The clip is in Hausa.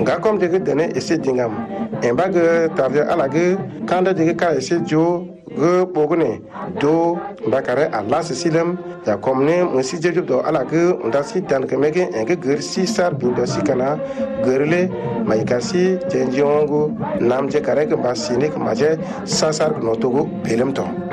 nga kom de dene ese dingam en ba ge tarde ala ge kanda de ka ese jo ge bogne do bakare Allah silam ya komne musi jeju do ala ge undasi dan ke mege en ge ger si sar bindo sikana gerle maikasi jenjongo namje kare ge basine ke maje sasar no togo belem to